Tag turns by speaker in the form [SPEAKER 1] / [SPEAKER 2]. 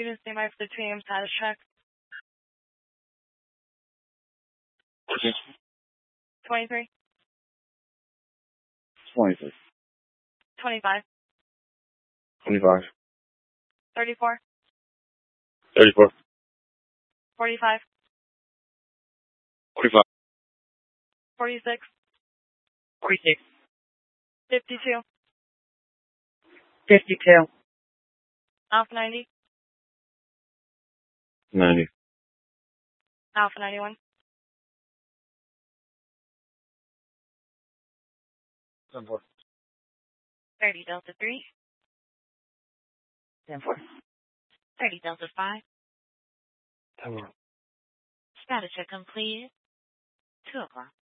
[SPEAKER 1] Units stand by for the 2 a.m. status check.
[SPEAKER 2] Okay.
[SPEAKER 1] 23.
[SPEAKER 2] 23.
[SPEAKER 1] 25.
[SPEAKER 2] 25.
[SPEAKER 1] 34.
[SPEAKER 2] 34.
[SPEAKER 1] 45.
[SPEAKER 2] 45.
[SPEAKER 1] 46.
[SPEAKER 3] 46.
[SPEAKER 1] 52.
[SPEAKER 3] 52.
[SPEAKER 1] Alpha 90.
[SPEAKER 2] 90.
[SPEAKER 1] Alpha 91.
[SPEAKER 2] 10-4.
[SPEAKER 1] 30 Delta 3.
[SPEAKER 3] 10-4.
[SPEAKER 1] 30 Delta 5.
[SPEAKER 2] 10-4.
[SPEAKER 1] Status check completed. 2 o'clock.